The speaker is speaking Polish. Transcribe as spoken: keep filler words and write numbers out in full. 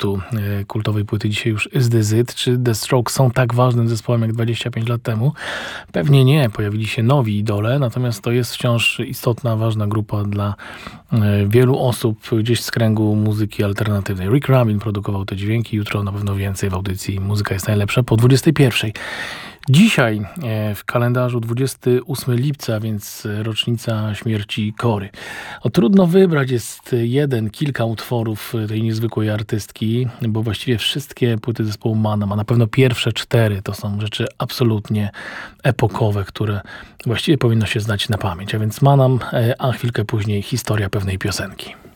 debiutu e, kultowej płyty dzisiaj już Is This It? Czy The Strokes są tak ważnym zespołem jak dwadzieścia pięć lat temu? Pewnie nie, pojawili się nowi idole, natomiast to jest wciąż istotna, ważna grupa dla e, wielu osób gdzieś z kręgu muzyki alternatywnej. Rick Rubin produkował te dźwięki, jutro na pewno więcej w audycji Muzyka jest najlepsza po dwudziestej pierwszej. Dzisiaj e, w kalendarzu dwudziestego ósmego lipca, więc rocznica śmierci Cory. O, trudno wybrać jest jeden, kilka utworów tej niezwykłej artystki, bo właściwie wszystkie płyty zespołu Manam, a na pewno pierwsze cztery to są rzeczy absolutnie epokowe, które właściwie powinno się znać na pamięć. A więc Manam, e, a chwilkę później historia pewnej piosenki.